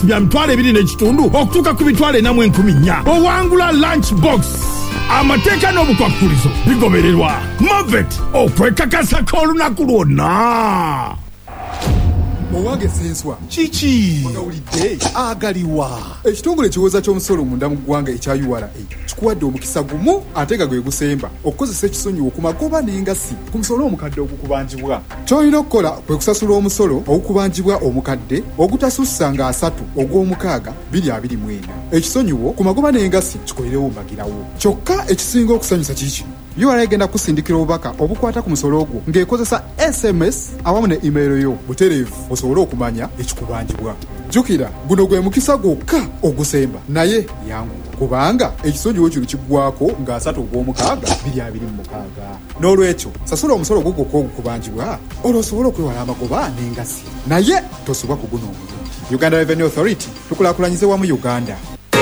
box bya 2.2 okutuuka ku 4,400 owangula lunch box. Amateeka n'obukwakkulizo bigobererwa. Movet okwekakasa k'olunaku lwonna. Owange senswa Chichi ogawulidde agaliwa ekitongole kiwoza ky'omusolo munda mu ggwanga ekya URA kikuwadde omukisa gumu ate nga gwe gusemba okukozesa ekisonyiwo ku magoba n'engassi ku musolo omukadde ogukubanjibwa. Ky'olina okukola kwe kusasula omusolo ogukubanjibwa omukadde ogutasussa nga 3 ogw'omukaaga 2024. Ekisonyiwo ku magoba n'engassi kikolerewo mbagirawo. Kyokka ekisinga okusanyusa kiki URA egenda kusindikira obubaka obukwata ku musolo ogwo ng'ekozesa SMS awamu ne email yo butereevu osobole okumanya ekikubanjibwa. Jjukira guno gwe mukisa gwokka ogusemba naye yangu kubanga ekisonyiwo kino kiggwako nga 3 ogw'omukaaga 2026. N'olwekyo sasula omusolo gwo gwokka ogukubanjibwa olwo osobole okwewala amagoba n'engassi naye tosubwa ku guno omulungi. Uganda Revenue Authority tukulaakulanyize wamu Uganda.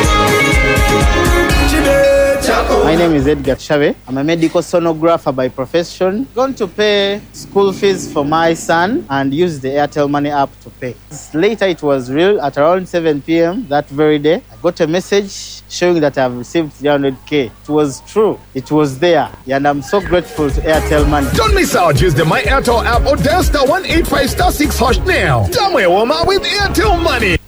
My name is Edgar Chave. I'm a medical sonographer by profession. Going to pay school fees for my son and use the Airtel Money app to pay. Later it was real at around 7 p.m. that very day. I got a message showing that I've received 300k. It was true. It was there. And I'm so grateful to Airtel Money. Don't miss out. Use the My Airtel app or dial *185*6# now. Somewhere warmer with Airtel Money.